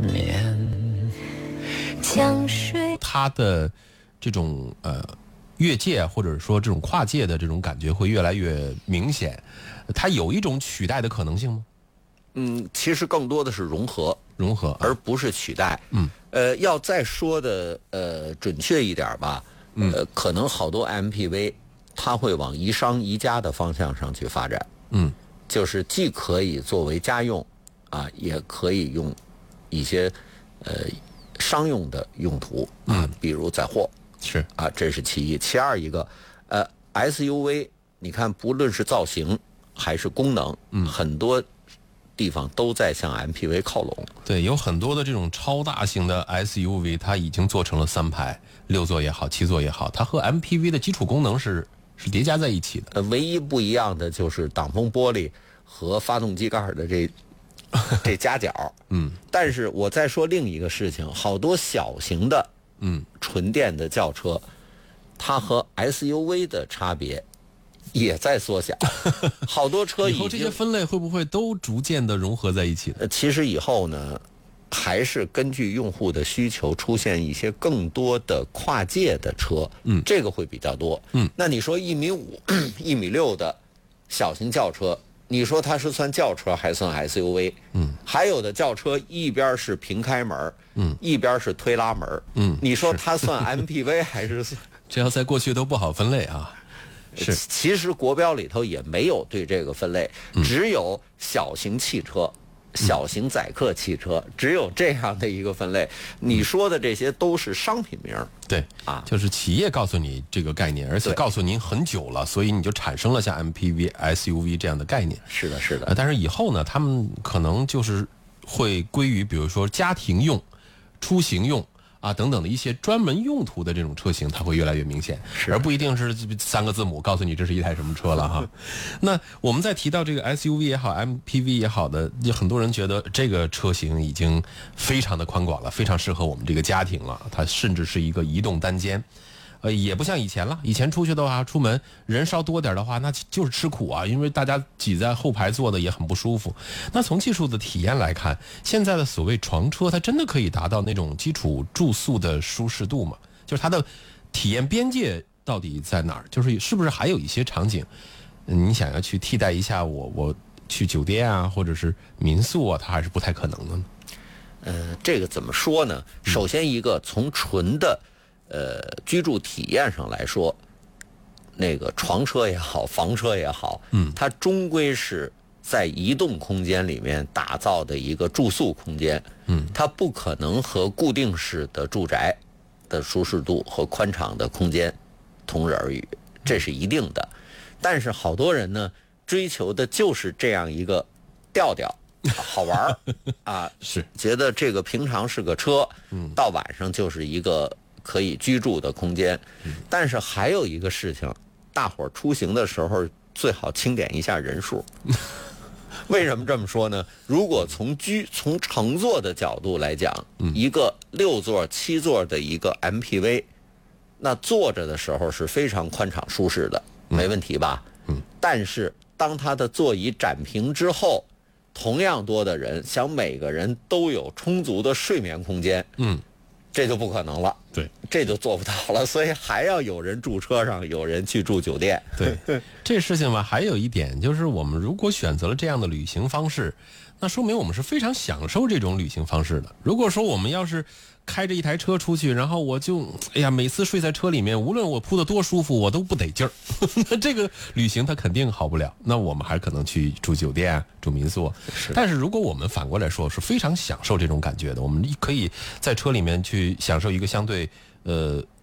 年。江水， 它的这种越界或者说这种跨界的这种感觉会越来越明显，它有一种取代的可能性吗？ 其实更多的是融合，而不是取代。要再说的准确一点吧，可能好多 MPV 它会往宜商宜家的方向上去发展。就是既可以作为家用啊，也可以用一些商用的用途啊，比如载货是啊，这是其一。其二一个SUV， 你看不论是造型还是功能，很多地方都在向 MPV 靠拢。 对，有很多的这种超大型的 SUV， 它已经做成了3排，6座也好，7座也好，它和 MPV 的基础功能是叠加在一起的。 唯一不一样的就是挡风玻璃和发动机盖的这夹角。但是我再说另一个事情，好多小型的纯电的轿车，它和 SUV 的差别也在缩小。好多车以后这些分类会不会都逐渐的融合在一起呢？ 其实以后呢，还是根据用户的需求出现一些更多的跨界的车，这个会比较多。那你说1.5米、1.6米的小型轿车，你说它是算轿车还算 SUV？还有的轿车一边是平开门，一边是推拉门，你说它算 MPV 还是算？ 这要在过去都不好分类啊。是， 其实国标里头也没有对这个分类，只有小型汽车、小型载客汽车，只有这样的一个分类。你说的这些都是商品名。 对啊，就是企业告诉你这个概念，而且告诉您很久了，所以你就产生了像 MPV、SUV 这样的概念。 是的，是的。 但是以后呢，他们可能就是会归于比如说家庭用、出行用啊等等的一些专门用途的这种车型，它会越来越明显，而不一定是3个字母告诉你这是一台什么车了哈。那我们在提到这个 SUV 也好 MPV 也好的，有很多人觉得这个车型已经非常的宽广了，非常适合我们这个家庭了，它甚至是一个移动单间。也不像以前了，以前出去的话，出门人稍多点的话，那就是吃苦啊，因为大家挤在后排坐的也很不舒服。那从技术的体验来看，现在的所谓床车，它真的可以达到那种基础住宿的舒适度吗？就是它的体验边界到底在哪儿？就是是不是还有一些场景，你想要去替代一下我去酒店啊，或者是民宿啊，它还是不太可能的呢？ 这个怎么说呢？首先一个从纯的居住体验上来说，那个床车也好，房车也好，它终归是在移动空间里面打造的一个住宿空间，它不可能和固定式的住宅的舒适度和宽敞的空间同日而语，这是一定的。但是好多人呢，追求的就是这样一个调调。好玩啊， 是觉得这个平常是个车，到晚上就是一个可以居住的空间。但是还有一个事情，大伙儿出行的时候最好清点一下人数。为什么这么说呢？如果从乘坐的角度来讲，一个6座、7座的一个 MPV， 那坐着的时候是非常宽敞舒适的，没问题吧？但是当它的座椅展平之后，同样多的人想每个人都有充足的睡眠空间，这就不可能了。 对， 这就做不到了。所以还要有人住车上，有人去住酒店。 对，这事情吧，还有一点就是，我们如果选择了这样的旅行方式，那说明我们是非常享受这种旅行方式的。如果说我们要是开着一台车出去，然后我就每次睡在车里面，无论我铺得多舒服，我都不得劲儿。那这个旅行它肯定好不了。那我们还可能去住酒店、住民宿。但是如果我们反过来说，是非常享受这种感觉的，我们可以在车里面去享受一个相对